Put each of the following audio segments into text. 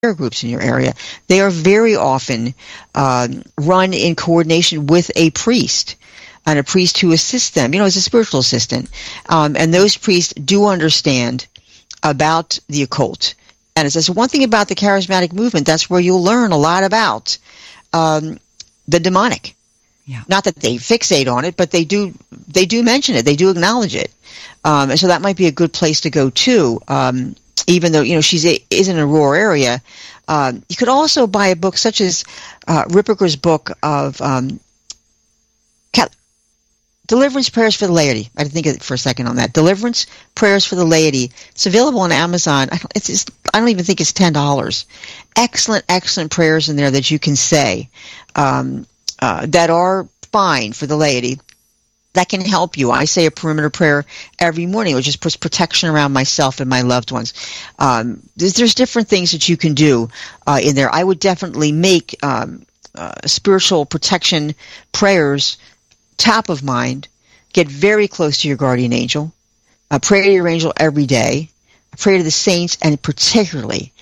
prayer groups in your area. They are very often run in coordination with a priest, and a priest who assists them, as a spiritual assistant. And those priests do understand about the occult. And it says one thing about the charismatic movement, that's where you'll learn a lot about the demonic. Yeah. Not that they fixate on it, but they do mention it. They do acknowledge it. And so that might be a good place to go too. Even though, is in a rural area. You could also buy a book such as Ripperger's book of Deliverance Prayers for the Laity. I didn't think of it for a second on that. Deliverance Prayers for the Laity. It's available on Amazon. I don't even think it's $10. Excellent prayers in there that you can say that are fine for the laity. That can help you. I say a perimeter prayer every morning, which just puts protection around myself and my loved ones. There's different things that you can do in there. I would definitely make spiritual protection prayers top of mind. Get very close to your guardian angel. Pray to your angel every day. Pray to the saints, and particularly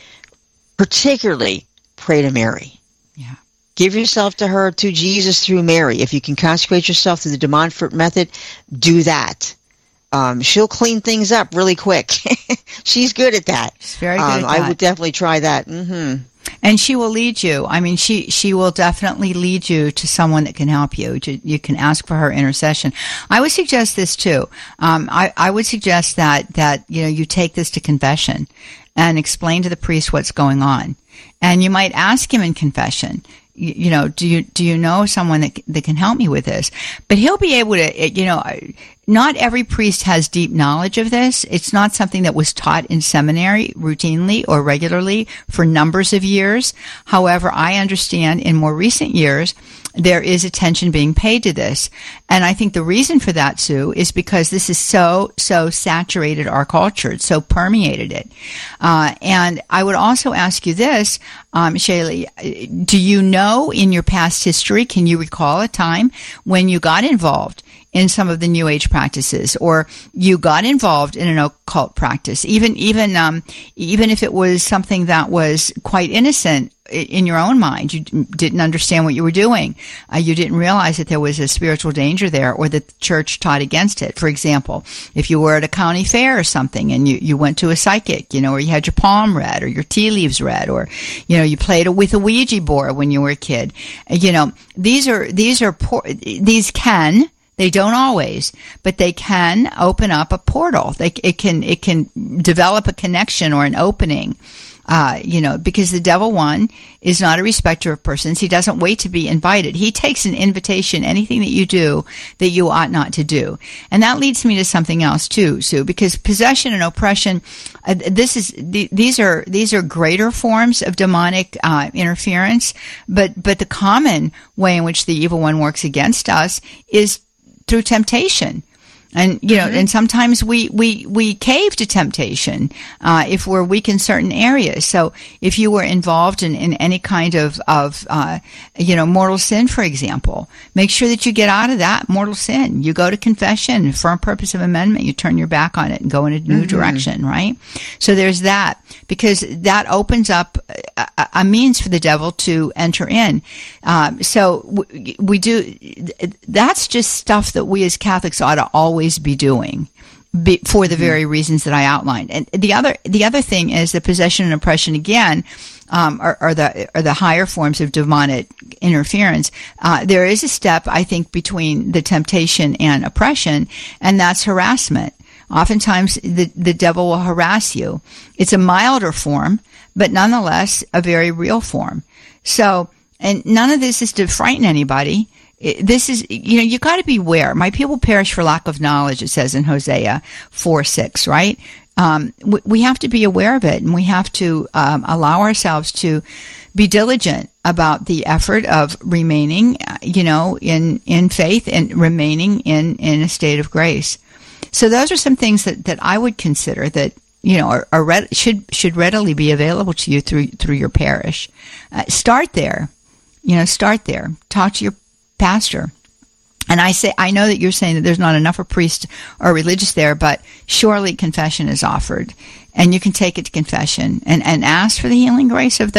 pray to Mary. Yeah. Give yourself to her, to Jesus through Mary. If you can consecrate yourself through the de Montfort method, do that. She'll clean things up really quick. She's good at that. She's very good at that. I would definitely try that. Mm-hmm. And she will lead you. I mean, she will definitely lead you to someone that can help you. You can ask for her intercession. I would suggest this too. I would suggest that you take this to confession and explain to the priest what's going on. And you might ask him in confession, do you know someone that can help me with this? But he'll be able to, not every priest has deep knowledge of this. It's not something that was taught in seminary routinely or regularly for numbers of years. However, I understand in more recent years, there is attention being paid to this. And I think the reason for that, Sue, is because this is so saturated our culture. It's so permeated it. And I would also ask you this, Shaylee, do you know in your past history, can you recall a time when you got involved in some of the New Age practices, or you got involved in an occult practice, even if it was something that was quite innocent in your own mind? You didn't understand what you were doing. You didn't realize that there was a spiritual danger there, or that the church taught against it. For example, if you were at a county fair or something and you went to a psychic, or you had your palm read or your tea leaves read, or, you played with a Ouija board when you were a kid. They don't always, but they can open up a portal. It can develop a connection or an opening, because the devil, one, is not a respecter of persons. He doesn't wait to be invited. He takes an invitation, anything that you do that you ought not to do. And that leads me to something else too, Sue, because possession and oppression, these are greater forms of demonic interference, but the common way in which the evil one works against us is through temptation. And, and sometimes we cave to temptation, if we're weak in certain areas. So if you were involved in any kind of mortal sin, for example, make sure that you get out of that mortal sin. You go to confession for a purpose of amendment. You turn your back on it and go in a new direction, right? So there's that, because that opens up a means for the devil to enter in. So we do, that's just stuff that we as Catholics ought to always be doing for the very reasons that I outlined. And the other thing is the possession and oppression, again, are the higher forms of demonic interference. There is a step, I think, between the temptation and oppression, and that's harassment. Oftentimes the devil will harass you. It's a milder form, but nonetheless a very real form. So, and none of this is to frighten anybody. This is, you got to beware. My people perish for lack of knowledge, it says in Hosea 4:6, right? We have to be aware of it, and we have to allow ourselves to be diligent about the effort of remaining, in faith and remaining in a state of grace. So those are some things that I would consider that, should readily be available to you through your parish. Start there. Start there. Talk to your pastor. And I know that you're saying that there's not enough of priest or religious there, but surely confession is offered. And you can take it to confession and ask for the healing grace of